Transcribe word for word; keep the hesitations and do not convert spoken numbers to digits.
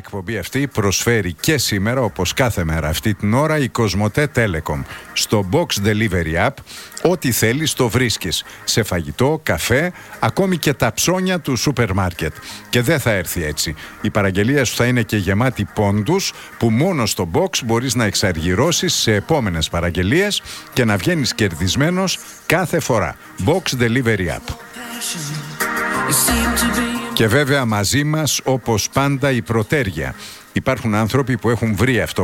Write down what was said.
εκπομπή αυτή προσφέρει και σήμερα, όπως κάθε μέρα αυτή την ώρα, η Κοσμοτέ Telecom. Στο Box Delivery App, ό,τι θέλεις το βρίσκεις. Σε φαγητό, καφέ, ακόμη και τα ψώνια του σούπερ μάρκετ. Και δεν θα έρθει έτσι. Η παραγγελία σου θα είναι και γεμάτη πόντους που μόνο στο Box μπορείς να εξαργυρώσεις σε επόμενες παραγγελίες και να βγαίνεις κερδισμένος κάθε φορά. Box Delivery App. Και βέβαια μαζί μας, όπως πάντα, η Πρωτέργεια. Υπάρχουν άνθρωποι που έχουν βρει αυτό